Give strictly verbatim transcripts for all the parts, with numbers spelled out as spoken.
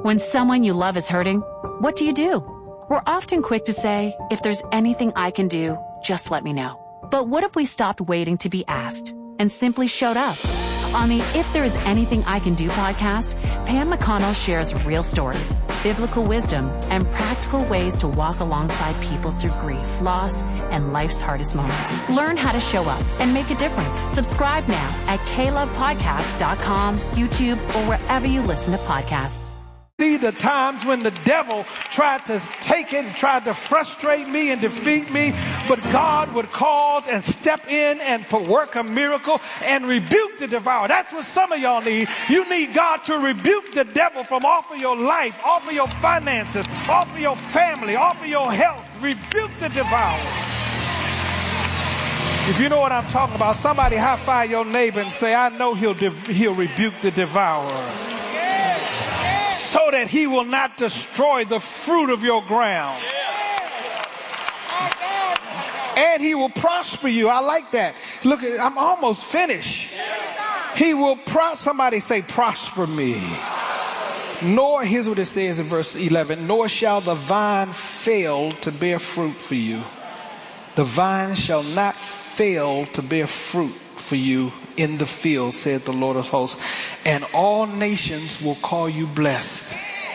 When someone you love is hurting, what do you do? We're often quick to say, if there's anything I can do, just let me know. But what if we stopped waiting to be asked and simply showed up? On the If There Is Anything I Can Do podcast, Pam McConnell shares real stories, biblical wisdom, and practical ways to walk alongside people through grief, loss, and life's hardest moments. Learn how to show up and make a difference. Subscribe now at k love podcast dot com, YouTube, or wherever you listen to podcasts. See the times when the devil tried to take it and tried to frustrate me and defeat me, but God would cause and step in and work a miracle and rebuke the devourer. That's what some of y'all need. You need God to rebuke the devil from off of your life, off of your finances, off of your family, off of your health. Rebuke the devourer. If you know what I'm talking about, somebody high five your neighbor and say, I know he'll, de- he'll rebuke the devourer, so that he will not destroy the fruit of your ground. And he will prosper you. I like that. Look, I'm almost finished. He will pro- somebody say, prosper me. Nor, here's what it says in verse eleven, nor shall the vine fail to bear fruit for you. The vine shall not fail to bear fruit for you in the field, said the Lord of hosts, and all nations will call you blessed.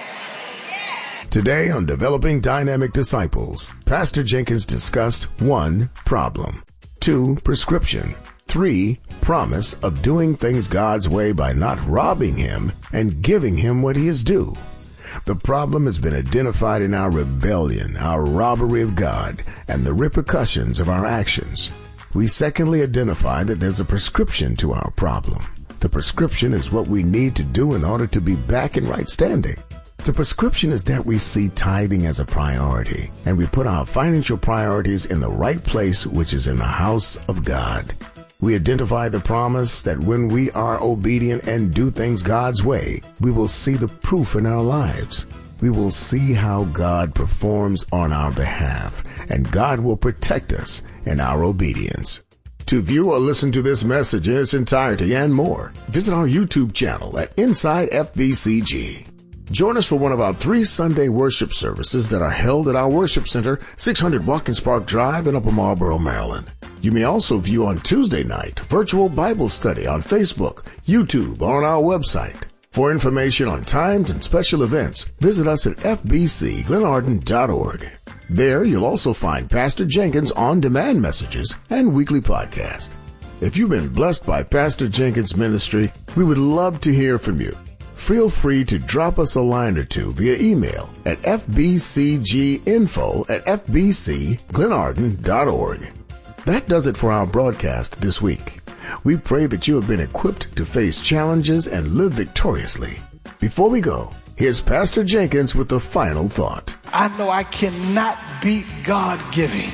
Today on Developing Dynamic Disciples, Pastor Jenkins discussed one, problem, two, prescription, three, promise of doing things God's way by not robbing him and giving him what he is due. The problem has been identified in our rebellion, our robbery of God, and the repercussions of our actions. We secondly identify that there's a prescription to our problem. The prescription is what we need to do in order to be back in right standing. The prescription is that we see tithing as a priority, and we put our financial priorities in the right place, which is in the house of God. We identify the promise that when we are obedient and do things God's way, we will see the proof in our lives. We will see how God performs on our behalf, and God will protect us in our obedience. To view or listen to this message in its entirety and more, visit our YouTube channel at Inside F B C G. Join us for one of our three Sunday worship services that are held at our worship center, six hundred Watkins Park Drive in Upper Marlboro, Maryland. You may also view on Tuesday night virtual Bible study on Facebook, YouTube, or on our website. For information on times and special events, visit us at f b c glenarden dot org. There, you'll also find Pastor Jenkins' on-demand messages and weekly podcast. If you've been blessed by Pastor Jenkins' ministry, we would love to hear from you. Feel free to drop us a line or two via email at f b c g info at f b c glenarden dot org. That does it for our broadcast this week. We pray that you have been equipped to face challenges and live victoriously. Before we go, here's Pastor Jenkins with the final thought. I know I cannot beat God giving.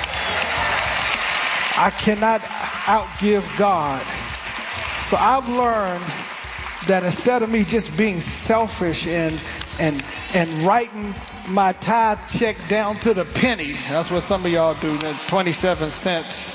I cannot outgive God. So I've learned that instead of me just being selfish and and and writing my tithe check down to the penny, that's what some of y'all do, twenty-seven cents.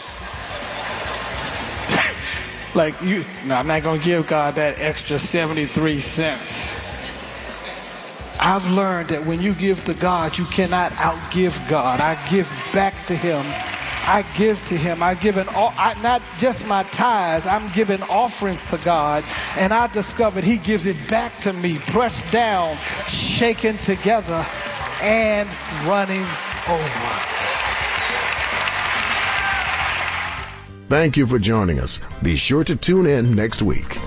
Like you, no, I'm not going to give God that extra seventy-three cents. I've learned that when you give to God, you cannot outgive God. I give back to him. I give to him. I give an, I, not just my tithes, I'm giving offerings to God. And I discovered he gives it back to me, pressed down, shaken together, and running over. Thank you for joining us. Be sure to tune in next week.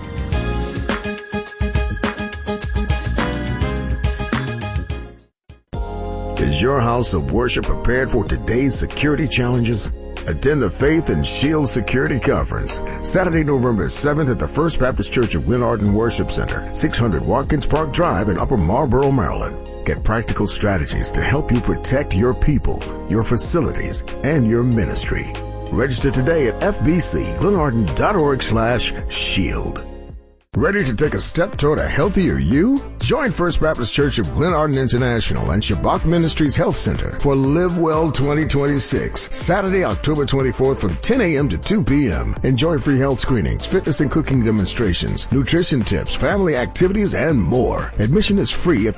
Is your house of worship prepared for today's security challenges? Attend the Faith and Shield Security Conference, Saturday, November seventh at the First Baptist Church of Glenarden Worship Center, six hundred Watkins Park Drive in Upper Marlboro, Maryland. Get practical strategies to help you protect your people, your facilities, and your ministry. Register today at f b c glenarden dot org slash shield. Ready to take a step toward a healthier you? Join First Baptist Church of Glenarden International and Shabbat Ministries Health Center for Live Well twenty twenty-six, Saturday, October twenty-fourth from ten a.m. to two p.m. Enjoy free health screenings, fitness and cooking demonstrations, nutrition tips, family activities, and more. Admission is free at